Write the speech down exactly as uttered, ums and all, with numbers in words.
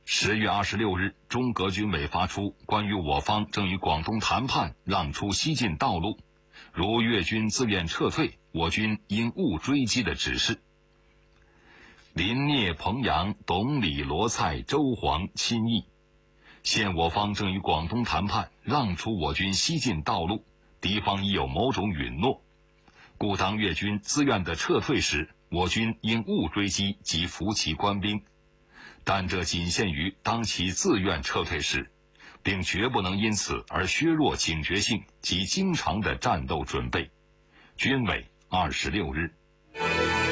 十月二十六日，中革军委发出关于我方正与广东谈判让出西进道路，如粤军自愿撤退，我军应勿追击的指示。林聂、彭阳、董李、罗蔡、周黄、亲义，现我方正与广东谈判让出我军西进道路，敌方已有某种允诺，故当粤军自愿的撤退时，我军应勿追击及扶其官兵。但这仅限于当其自愿撤退时，并绝不能因此而削弱警觉性及经常的战斗准备。军委二十六日。